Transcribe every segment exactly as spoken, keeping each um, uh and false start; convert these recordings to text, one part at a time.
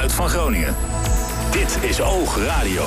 geluid van Groningen. Dit is Oog Radio.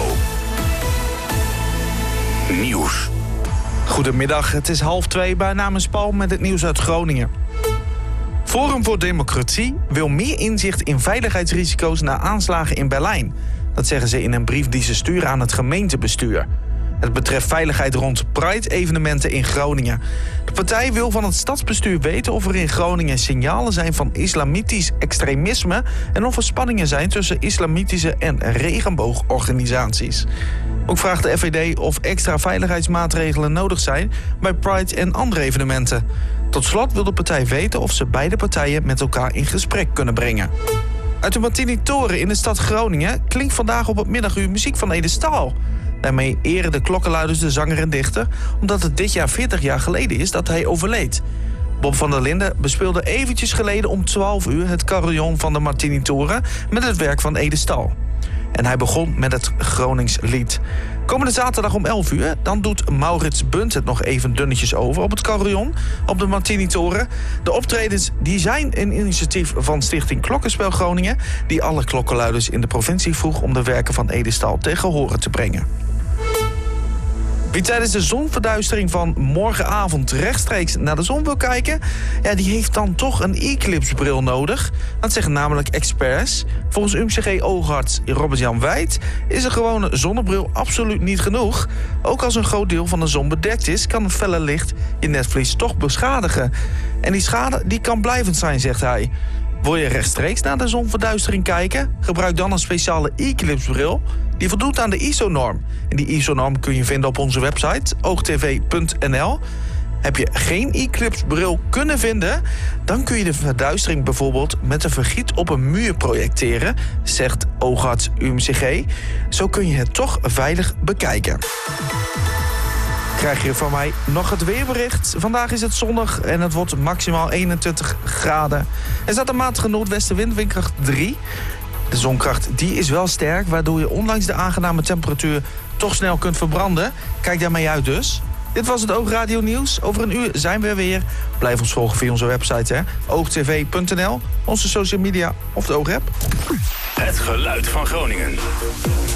Nieuws. Goedemiddag, het is half twee bij namens Paul met het nieuws uit Groningen. Forum voor Democratie wil meer inzicht in veiligheidsrisico's na aanslagen in Berlijn. Dat zeggen ze in een brief die ze sturen aan het gemeentebestuur. Het betreft veiligheid rond Pride-evenementen in Groningen. De partij wil van het stadsbestuur weten of er in Groningen signalen zijn van islamitisch extremisme en of er spanningen zijn tussen islamitische en regenboogorganisaties. Ook vraagt de F V D of extra veiligheidsmaatregelen nodig zijn bij Pride en andere evenementen. Tot slot wil de partij weten of ze beide partijen met elkaar in gesprek kunnen brengen. Uit de Martini-toren in de stad Groningen klinkt vandaag op het middaguur muziek van Ede Staal. Daarmee eren de klokkenluiders de zanger en dichter, omdat het dit jaar veertig jaar geleden is dat hij overleed. Bob van der Linden bespeelde eventjes geleden om twaalf uur het carillon van de Martini-toren met het werk van Ede Staal. En hij begon met het Gronings lied. Komende zaterdag om elf uur, dan doet Maurits Bunt het nog even dunnetjes over op het carillon op de Martini-toren. De optredens die zijn een initiatief van Stichting Klokkenspel Groningen, die alle klokkenluiders in de provincie vroeg om de werken van Ede Staal tegen horen te brengen. Wie tijdens de zonverduistering van morgenavond rechtstreeks naar de zon wil kijken, ja, die heeft dan toch een eclipsebril nodig. Dat zeggen namelijk experts. Volgens U M C G-oogarts Robert-Jan Wijt is een gewone zonnebril absoluut niet genoeg. Ook als een groot deel van de zon bedekt is, kan het felle licht je netvlies toch beschadigen. En die schade die kan blijvend zijn, zegt hij. Wil je rechtstreeks naar de zonverduistering kijken? Gebruik dan een speciale eclipsebril. Die voldoet aan de I S O-norm. En die I S O-norm kun je vinden op onze website oogtv punt n l. Heb je geen eclipsebril kunnen vinden, dan kun je de verduistering bijvoorbeeld met een vergiet op een muur projecteren, zegt oogarts U M C G. Zo kun je het toch veilig bekijken. Krijg je van mij nog het weerbericht. Vandaag is het zonnig en het wordt maximaal eenentwintig graden. Er staat een matige noordwestenwind, windkracht drie. De zonkracht die is wel sterk, waardoor je ondanks de aangename temperatuur toch snel kunt verbranden. Kijk daarmee uit dus. Dit was het Oogradio Nieuws. Over een uur zijn we weer. Blijf ons volgen via onze website, hè. oogtv punt n l, onze social media of de Oogapp. Het geluid van Groningen.